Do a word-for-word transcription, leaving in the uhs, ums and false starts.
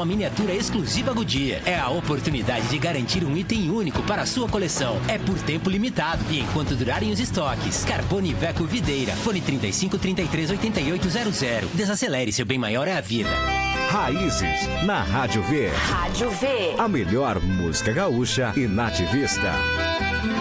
uma miniatura exclusiva Goodyear. É a oportunidade de garantir um item único para a sua coleção. É por tempo limitado e enquanto durarem os estoques. Carpone Iveco Videira. Fone trinta e cinco, trinta e três, oitenta e oito zero zero. Desacelere, seu bem maior é a vida. Raízes, na Rádio V. Rádio V. A melhor música gaúcha e nativista.